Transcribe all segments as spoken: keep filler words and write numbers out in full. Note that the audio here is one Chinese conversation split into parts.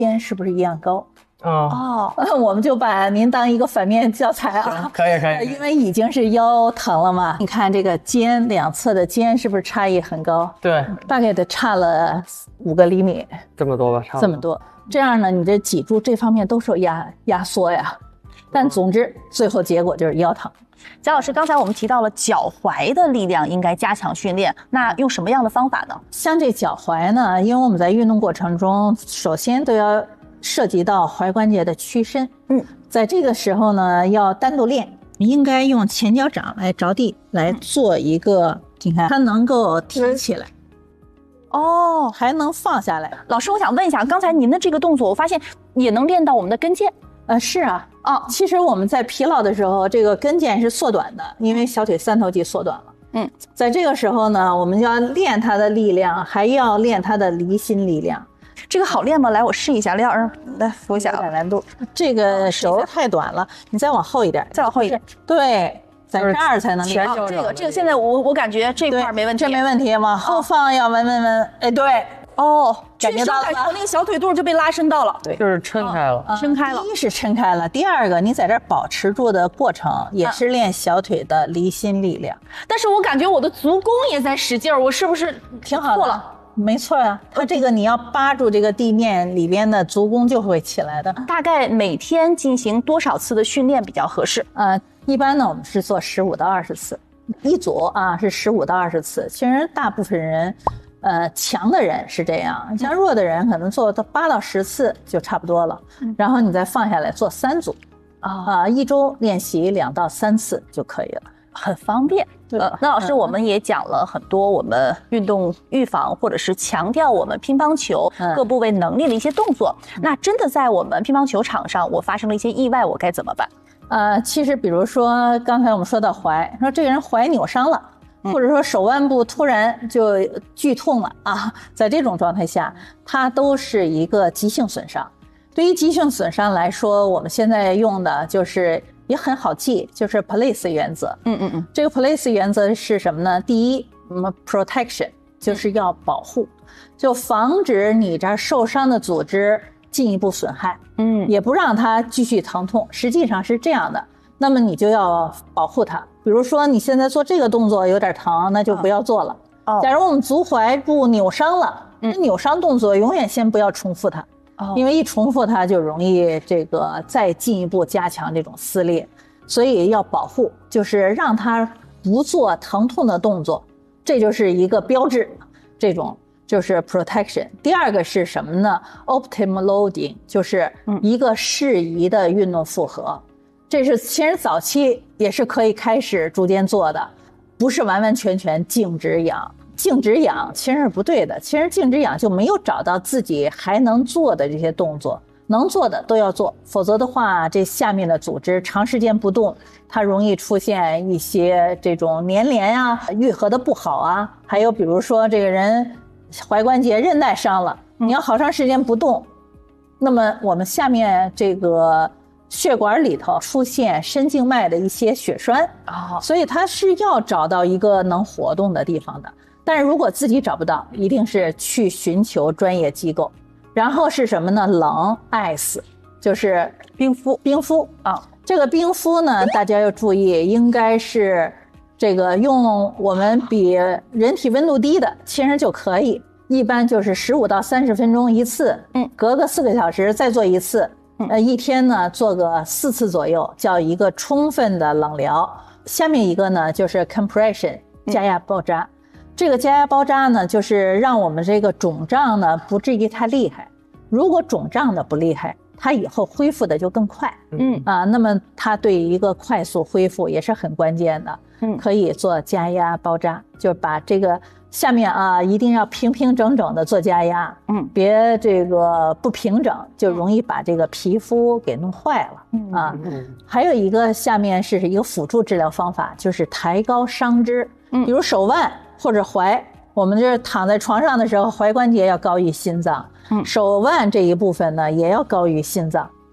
肩是不是一样高？ 哦， 哦，我们就把您当一个反面教材啊。 可以可以， 因为已经是腰疼了嘛。你看这个肩两侧的肩是不是差异很高？ 对， 大概得差了五个厘米， 这么多吧，差不多这么多。这样呢，你这脊柱这方面都受压压缩呀。但总之，最后结果就是腰疼。 贾老师，刚才我们提到了脚踝的力量应该加强训练，那用什么样的方法呢？ 像这脚踝呢，因为我们在运动过程中，首先都要涉及到踝关节的屈伸。嗯，在这个时候呢，要单独练，应该用前脚掌来着地来做一个，你看它能够提起来。哦，还能放下来。 老师，我想问一下，刚才您的这个动作，我发现也能练到我们的跟腱。 呃，是啊，啊，其实我们在疲劳的时候，这个跟腱是缩短的，因为小腿三头肌缩短了。嗯，在这个时候呢，我们要练它的力量，还要练它的离心力量。 这个好练吗？来，我试一下，廖儿，来扶一下， 有点难度。这个手太短了，你再往后一点， 再往后一点。 对。在这儿才能练。 哦，这个这个现在我我感觉这块没问题， 这没问题，往后放要稳稳稳。哎，对， 哦， 感觉到了吧？ 那个小腿肚就被拉伸到了， 对， 就是抻开了， 抻开了。 第一是抻开了，第二个你在这儿保持住的过程也是练小腿的离心力量。 但是我感觉我的足弓也在使劲儿，我是不是挺好的？错了。没错啊，它这个你要扒住这个地面里边的足弓就会起来的。 大概每天进行多少次的训练比较合适？ 呃，一般呢我们是做十五到二十次，一组啊是十五到二十次。其实大部分人，呃，强的人是这样，像弱的人可能做到八到十次就差不多了。嗯、然后你再放下来做三组，啊、呃，一周练习两到三次就可以了。 很方便。呃，那老师，我们也讲了很多我们运动预防或者是强调我们乒乓球各部位能力的一些动作。嗯、那真的在我们乒乓球场上，我发生了一些意外，我该怎么办？ 呃，其实比如说刚才我们说到踝，说这个人踝扭伤了，嗯、或者说手腕部突然就剧痛了啊，在这种状态下，它都是一个急性损伤。对于急性损伤来说，我们现在用的就是也很好记，就是 place 原则。嗯嗯嗯，这个 place 原则是什么呢？第一，我们 protection 就是要保护，就防止你这受伤的组织进一步损害，嗯，也不让它继续疼痛。实际上是这样的，那么你就要保护它。比如说你现在做这个动作有点疼，那就不要做了。哦，假如我们足踝部扭伤了，那扭伤动作永远先不要重复它。因为一重复它就容易这个再进一步加强这种撕裂，所以要保护，就是让它不做疼痛的动作，这就是一个标志，这种就是 protection。第二个是什么呢？ optimal loading， 就是一个适宜的运动负荷，这是其实早期也是可以开始逐渐做的，不是完完全全静止养。静止养其实是不对的，其实静止养就没有找到自己还能做的这些动作，能做的都要做，否则的话这下面的组织长时间不动，它容易出现一些这种粘连啊，愈合的不好啊，还有比如说这个人踝关节韧带伤了，你要好长时间不动，那么我们下面这个血管里头出现深静脉的一些血栓啊，所以它是要找到一个能活动的地方的。但是如果自己找不到，一定是去寻求专业机构。然后是什么呢？冷 ice 就是冰敷，冰敷啊。这个冰敷呢，大家要注意，应该是这个用我们比人体温度低的，其实就可以。一般就是十五到三十分钟一次，嗯，隔个四个小时再做一次，呃，一天呢做个四次左右，叫一个充分的冷疗。下面一个呢就是 compression 加压包扎。这个加压包扎呢，就是让我们这个肿胀呢不至于太厉害。如果肿胀的不厉害，它以后恢复的就更快。嗯啊，那么它对一个快速恢复也是很关键的。嗯，可以做加压包扎，就把这个下面啊一定要平平整整的做加压。嗯，别这个不平整，就容易把这个皮肤给弄坏了。嗯啊，嗯还有一个下面是一个辅助治疗方法，就是抬高伤肢。嗯，比如手腕或者踝，我们就是躺在床上的时候，踝关节要高于心脏，嗯，手腕这一部分呢也要高于心脏，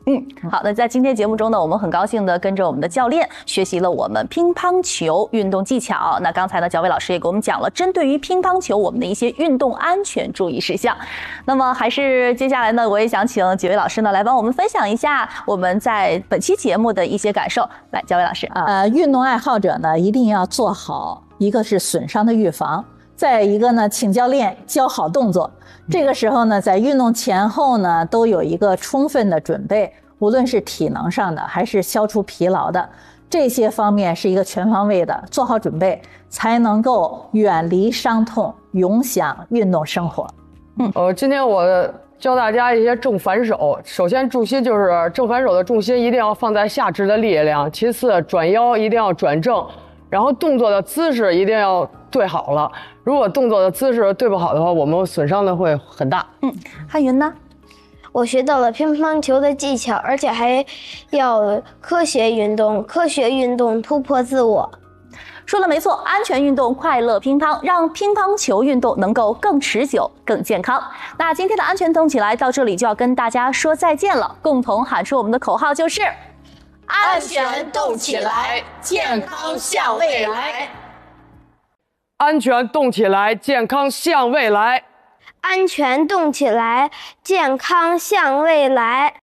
嗯，好，那在今天节目中呢，我们很高兴的跟着我们的教练学习了我们乒乓球运动技巧。那刚才呢，皎薇老师也给我们讲了针对于乒乓球我们的一些运动安全注意事项。那么还是接下来呢，我也想请几位老师呢来帮我们分享一下我们在本期节目的一些感受。来，皎薇老师啊， 呃，运动爱好者呢一定要做好，一个是损伤的预防，再一个呢，请教练教好动作。这个时候呢，在运动前后呢，都有一个充分的准备，无论是体能上的还是消除疲劳的，这些方面是一个全方位的，做好准备才能够远离伤痛，永享运动生活。 嗯，呃，今天我教大家一些正反手。首先，重心就是正反手的重心一定要放在下肢的力量，其次转腰一定要转正，然后动作的姿势一定要对好了。如果动作的姿势对不好的话，我们损伤的会很大。 嗯，汉云呢？ 我学到了乒乓球的技巧，而且还要科学运动，科学运动突破自我。 说了没错，安全运动，快乐乒乓，让乒乓球运动能够更持久、更健康。那今天的安全动起来到这里就要跟大家说再见了，共同喊出我们的口号就是： 安全动起来，健康向未来。 安全动起来，健康向未来。 安全动起来，健康向未来。